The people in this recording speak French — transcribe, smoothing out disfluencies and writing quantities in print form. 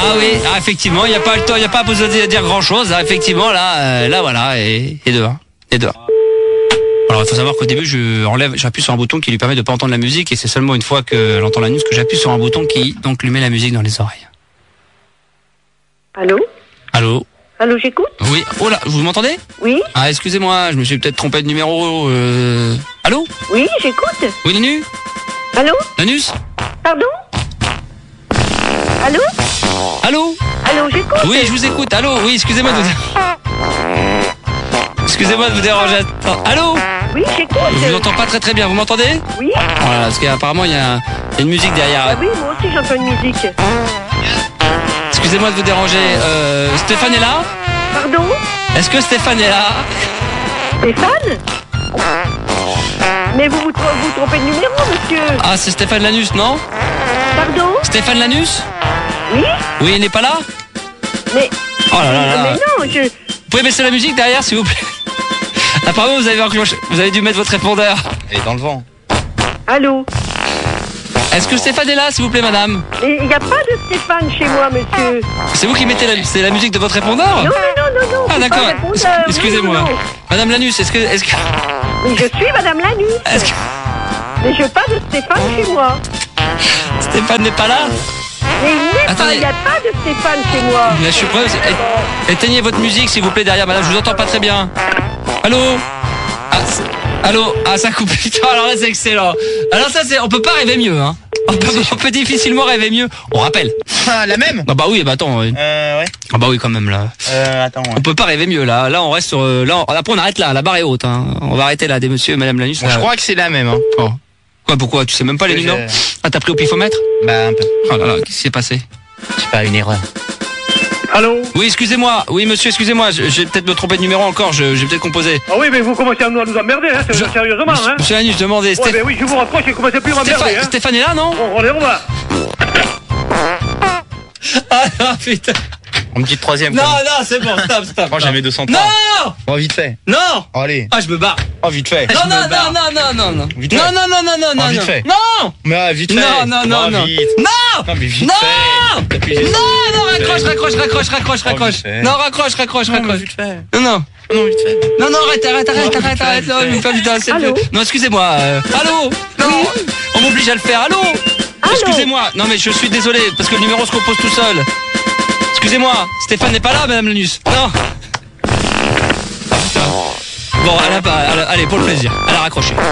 Ah oui, effectivement, il n'y a pas le temps, il n'y a pas besoin de dire grand chose. Effectivement, là voilà, et dehors. Et dehors. Alors il faut savoir qu'au début j'appuie sur un bouton qui lui permet de pas entendre la musique et c'est seulement une fois qu'elle entend la news que j'appuie sur un bouton qui donc lui met la musique dans les oreilles. Allô? Allô? Allô, j'écoute? Oui, oh là, vous m'entendez? Oui? Ah excusez-moi, je me suis peut-être trompé de numéro. Allô? Oui, j'écoute. Oui Nanu? Allô? Nanus? Pardon? Allô? Allô? Allô, j'écoute. Oui, je vous écoute. Allô? Oui, excusez-moi de vous... Excusez-moi de vous déranger. Attends. Allô? Oui, j'écoute. Je vous entends pas très très bien, vous m'entendez? Oui? Voilà, parce qu'apparemment il y a une musique derrière. Ah oui, moi aussi j'entends une musique. Excusez-moi de vous déranger. Stéphane est là? Pardon? Est-ce que Stéphane est là? Stéphane? Mais vous trompez de numéro, monsieur. Ah, c'est Stéphane Lanus, non? Pardon? Stéphane Lanus? Oui? Oui, il n'est pas là? Mais... Oh là là là. Mais non, Vous pouvez baisser la musique derrière, s'il vous plaît? Apparemment, vous avez dû mettre votre répondeur. Elle est dans le vent. Allô? Est-ce que Stéphane est là, s'il vous plaît, madame? Mais il n'y a pas de Stéphane chez moi, monsieur. C'est vous qui mettez c'est la musique de votre répondeur? Non. Ah d'accord. Excusez-moi. Non. Madame Lanus, est-ce que... Mais je suis Madame Lanus. Est-ce que... Mais je veux pas de Stéphane chez moi. Stéphane n'est pas là? Mais il n'y a pas de Stéphane chez moi. Mais je suis prêt. Éteignez votre musique, s'il vous plaît, derrière, madame. Je vous entends pas très bien. Allô? Allô? Ah, ça coupe. Putain, alors là, c'est excellent. Alors ça, on peut pas rêver mieux, hein. On peut difficilement rêver mieux. On rappelle. Ah, la même? Ah bah oui, bah attends. Ouais. Ah bah oui, quand même, là. Attends. Ouais. On peut pas rêver mieux, là. Là, on reste sur... là, après, on arrête là. La barre est haute, hein. On va arrêter là, des monsieur et madame Lanus. Bon, je crois que c'est la même, hein. Oh. Quoi, pourquoi? Tu sais même pas les numéros? Ah, t'as pris au pifomètre? Bah, un peu. Oh là là, qu'est-ce qui s'est passé? C'est pas une erreur. Allô? Oui, excusez-moi. Oui, monsieur, excusez-moi. J'ai peut-être me trompé de numéro encore. J'ai peut-être composé. Ah oui, mais vous commencez à nous emmerder, hein, sérieusement, hein? Monsieur Lanus, je demandais. Ouais, mais oui, je vous rapproche et commencez plus à m'emmerder, hein? Stéphane est là, non? On va. Ah non, putain. On me dit troisième. Non, c'est bon, stop. Moi, j'ai mes 203. Non! Oh, vite fait. Non! Oh, allez. Ah, je me barre. Oh, vite fait. Non. Vite fait. Non. Vite fait. Non! Mais vite fait. Non. Vite. Non! Non, mais vite Non! fait. Non, raccroche. fait. Non, raccroche. Vite fait. Non. Non, vite fait. Non, arrête. Non, putain, c'est Allô? non, excusez-moi. Allô? Non. On m'oblige à le faire. Allô? Excusez-moi. Non, mais je suis désolé parce que le numéro se compose tout seul. Excusez-moi. Stéphane n'est pas là, madame Lanus. Non. Bon, allez, pour le plaisir. Elle a raccroché.